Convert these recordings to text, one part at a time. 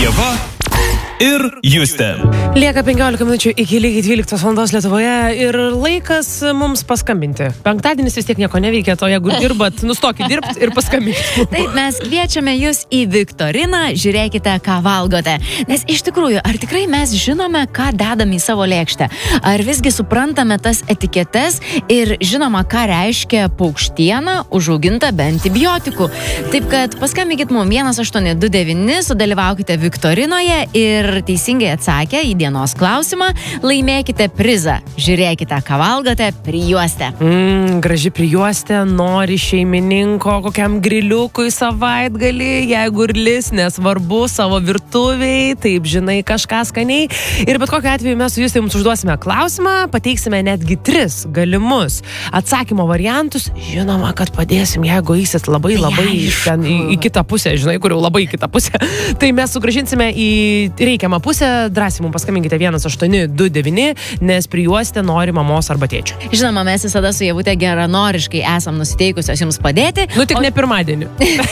Ieva ir Justė. Lieka 15 minučių iki lygiai 12 valandos Lietuvoje ir laikas mums paskambinti. Penktadienis vis tiek nieko neveikia, o jeigu dirbat, nustokit dirbti ir paskambinkit. Taip, mes kviečiame jūs į viktoriną, žiūrėkite, ką valgote. Nes iš tikrųjų, ar tikrai mes žinome, ką dedame į savo lėkštę? Ar visgi suprantame tas etiketes ir žinoma, ką reiškia paukštiena užauginta be antibiotikų? Taip kad paskambinkit mums 1829, sudalyvaukite viktorinoje ir teisingai atsakę į dienos klausimą, laimėkite prizą. Žiūrėkite, ką valgote, prijuostę. Graži prijuostė, nori šeimininko kokiam griliukui savaitgalį, jeigu ir lis, nesvarbu, savo virtuviai, taip žinai, kažką skaniai. Ir bet kokiu atveju mes su jūs jums užduosime klausimą, pateiksime netgi 3 galimus atsakymo variantus. Žinoma, kad padėsim, jeigu eisit labai ten į kitą pusę, žinai, kur jau labai į kitą pusę. Tai mes sugrąžinsime į reikiamą pusę, drąsiai mums paskambinkite 1829, nes prijuostė nori mamos arba tėčio. Žinoma, mes visada su Ievute geranoriškai esam nusiteikusios jums padėti. Nu tik ne pirmadienį.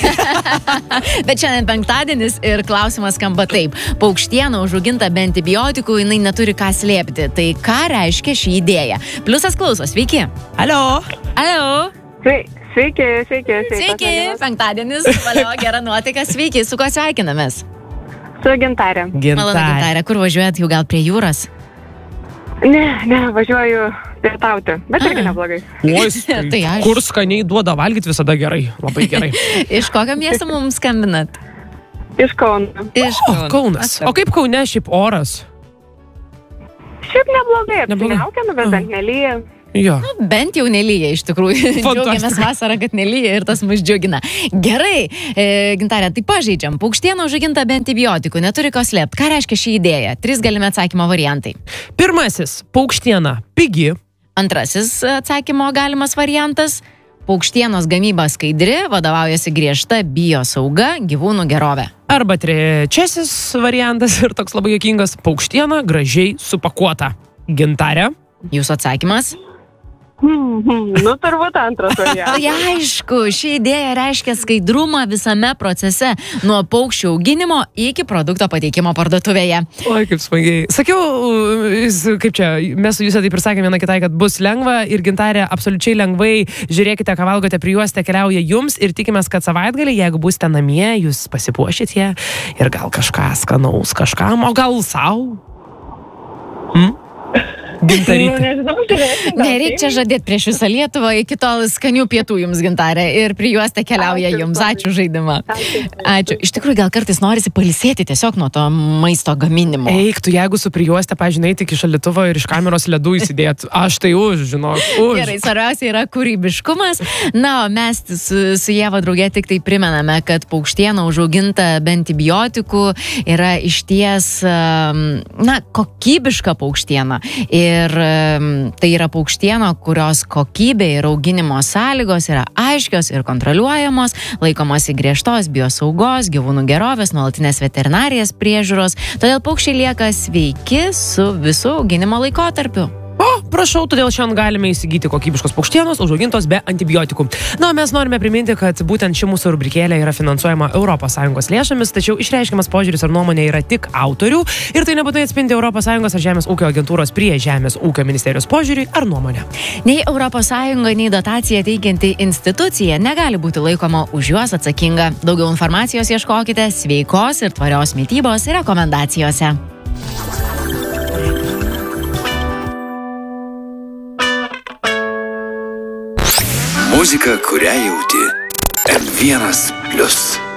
Bet šiandien penktadienis ir klausimas skamba taip. Paukštiena užauginta be antibiotikų, jinai neturi ką slėpti. Tai ką reiškia ši idėja? Pliusas klauso, sveiki. Alio. Alio. Sveiki. Penktadienis, valio, gera nuotaika, sveiki. Su kuo sveikinamės? Su Gintarė. Malonu, Gintarė. Kur važiuojat, jau gal prie jūros? Ne, važiuoju pietauti, bet irgi neblogai. Oi, Tai aš. kur skaniai duoda valgyti visada gerai, labai gerai. Iš kokio miesto mums skambinat? Iš Kauno. Iš Kaunas. O kaip Kaune šiaip oras? Šiaip neblogai, Neblogai. apsiniaukiam, bet ant nelyja. Jo. Bent jau nelyja iš tikrųjų. Džiaugiamės vasarą, kad nelyja ir tas mus džiugina. Gerai, Gintarė, tai pažeidžiam. Paukštiena užauginta be antibiotikų, neturi ko slėpti. Ką reiškia ši idėja? 3 galimi atsakymo variantai. Pirmasis, paukštiena pigi. Antrasis atsakymo galimas variantas. Paukštienos gamyba skaidri, vadovaujasi griežta biosauga, gyvūnų gerovė. Arba trečiasis variantas ir toks labai juokingas, paukštiena gražiai supakuota. Gintarė. Jūsų atsakymas? Nu, turbūt antras variantas. Tai aišku, ši idėja reiškia skaidrumą visame procese, nuo paukščių auginimo iki produkto pateikimo parduotuvėje. Oi, kaip smagiai. Sakiau, kaip čia, mes su Jūsė taip ir sakėme viena kitai, kad bus lengva ir Gintarė absoliučiai lengvai, žiūrėkite, ką valgote, prijuostė keliauja jums ir tikimės, kad savaitgalį, jeigu būsite namie, jūs pasipuošit ją ir gal kažką skanaus kažkam, o gal savo. Gintarytė. Nežinau, žiūrėsim. Nereik čia žadėti prieš visą Lietuvą, iki tol skanių pietų jums, Gintarė, ir prijuostė keliauja Ačiū, jums. Gintarė. Ačiū žaidimą. Ačiū. Iš tikrųjų, gal kartais norisi pailsėti tiesiog nuo to maisto gaminimo. Eik, tu jeigu su prijuostė, pažinai, tik iš šaldytuvo ir iš kameros ledų įsidėt. Aš tai žinok, Gerai, svarbiausia yra kūrybiškumas. Na, o mes su Ieva draugė tik tai primename, kad paukštiena užauginta be antibiotikų yra išties, kokybiška paukštiena. Ir tai yra paukštiena, kurios kokybė ir auginimo sąlygos yra aiškios ir kontroliuojamos, laikomasi griežtos biosaugos, gyvūnų gerovės, nuolatinės veterinarijos priežiūros, todėl paukščiai lieka sveiki su visų auginimo laikotarpiu. O, prašau, todėl šiandien galime įsigyti kokybiškos paukštienos užaugintos be antibiotikų. Na, mes norime priminti, kad būtent ši mūsų rubrikėlė yra finansuojama ES lėšomis, tačiau išreiškiamas požiūris ar nuomonė yra tik autorių ir tai nebūtinai atspindi ES ar Žemės ūkio agentūros prie Žemės ūkio ministerijos požiūrį ar nuomonę. Nei ES, nei dotaciją teikianti institucija negali būti laikoma už juos atsakinga. Daugiau informacijos ieškokite sveikos ir tvarios mitybos rekomendacijose. Muzika, kurią jauti. M1+.